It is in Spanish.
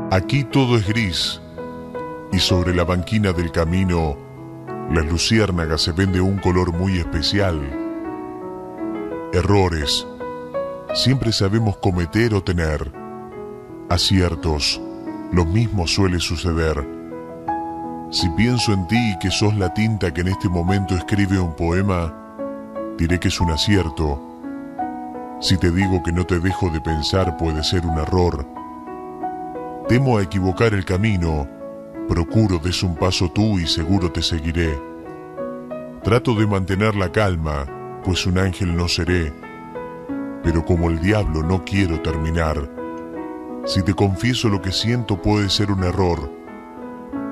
Aquí todo es gris, y sobre la banquina del camino, las luciérnagas se ven de un color muy especial. Errores, siempre sabemos cometer o tener. Aciertos, lo mismo suele suceder. Si pienso en ti y que sos la tinta que en este momento escribe un poema, diré que es un acierto. Si te digo que no te dejo de pensar, puede ser un error. Temo a equivocar el camino, procuro des un paso tú y seguro te seguiré. Trato de mantener la calma, pues un ángel no seré, pero como el diablo no quiero terminar. Si te confieso lo que siento puede ser un error,